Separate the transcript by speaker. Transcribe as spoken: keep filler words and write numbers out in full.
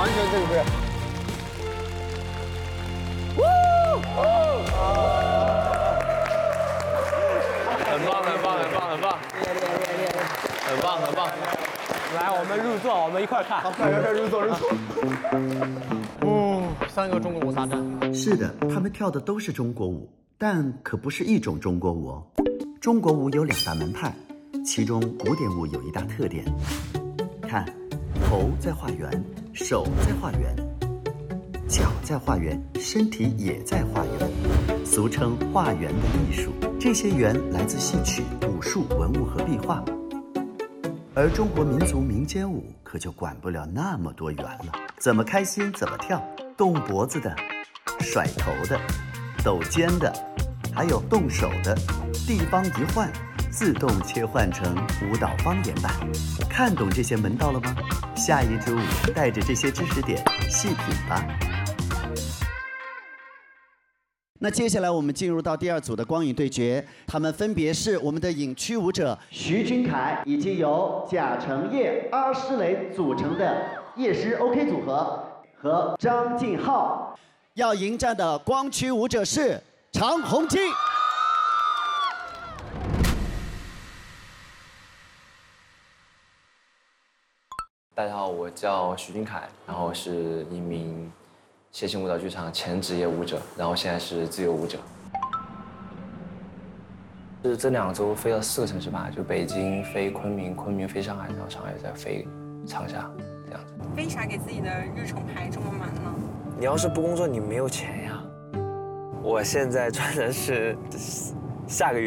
Speaker 1: 全这个对。
Speaker 2: 很棒，很棒，很棒，很棒，很棒，很棒。
Speaker 1: 来，我们入座，我们一块看。好，快快快，入座，入座。哦，三个中国舞大战。
Speaker 3: 是的，他们跳的都是中国舞，但可不是一种中国舞哦。中国舞有两大门派，其中古典舞有一大特点，看，头在画圆，手在画圆，脚在画圆，身体也在画圆，俗称画圆的艺术。这些圆来自戏曲、武术、文物和壁画。而中国民族民间舞可就管不了那么多圆了，怎么开心怎么跳，动脖子的，甩头的，抖肩的，还有动手的，地方一换，自动切换成舞蹈方言版。看懂这些门道了吗？下一支舞带着这些知识点细品吧。那接下来我们进入到第二组的光影对决，他们分别是我们的影区舞者徐君凯，以及由贾成业、阿诗蕾组成的夜师 OK 组合，和张晋浩。要迎战的光区舞者是常宏基。
Speaker 2: 大家好，我叫徐君凯，然后是一名楔形舞蹈剧场前职业舞者，然后现在是自由舞者。是这两周飞了四个城市吧，就北京飞昆明，昆明飞上海，然后上海再飞长沙，这样子。
Speaker 4: 为啥给自己的日程排这么满呢？
Speaker 5: 你要是不工作，你没有钱呀。我现在赚的是下个月